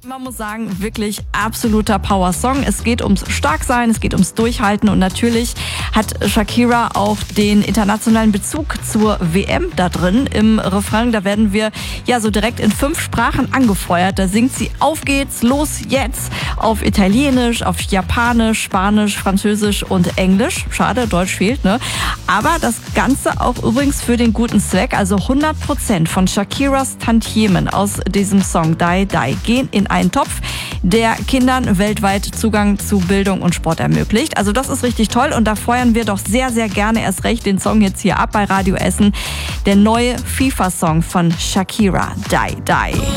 Man muss sagen, wirklich absoluter Power-Song. Es geht ums Starksein, es geht ums Durchhalten und natürlich hat Shakira auch den internationalen Bezug zur WM da drin. Im Refrain, da werden wir ja so direkt in 5 Sprachen angefeuert. Da singt sie "Auf geht's, los jetzt" auf Italienisch, auf Japanisch, Spanisch, Französisch und Englisch. Schade, Deutsch fehlt, ne? Aber das Ganze auch übrigens für den guten Zweck. Also 100% von Shakiras Tantiemen aus diesem Song Die Die gehen in einen Topf, der Kindern weltweit Zugang zu Bildung und Sport ermöglicht. Also das ist richtig toll und da feuern wir doch sehr, sehr gerne erst recht den Song jetzt hier ab bei Radio Essen. Der neue FIFA-Song von Shakira, Die Die.